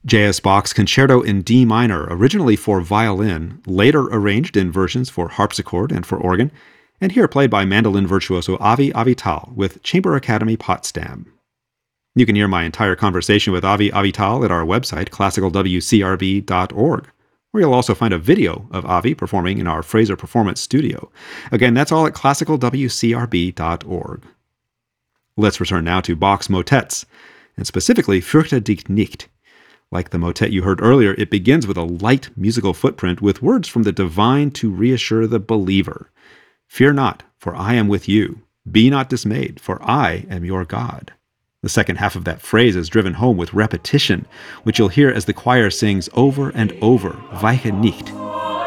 J.S. Bach's Concerto in D minor, originally for violin, later arranged in versions for harpsichord and for organ, and here played by mandolin virtuoso Avi Avital with Chamber Academy Potsdam. You can hear my entire conversation with Avi Avital at our website, classicalwcrb.org, where you'll also find a video of Avi performing in our Fraser Performance Studio. Again, that's all at classicalwcrb.org. Let's return now to Bach's motets, and specifically Fürchte dich nicht. Like the motet you heard earlier, it begins with a light musical footprint with words from the divine to reassure the believer. Fear not, for I am with you. Be not dismayed, for I am your God. The second half of that phrase is driven home with repetition, which you'll hear as the choir sings over and over, Weiche nicht.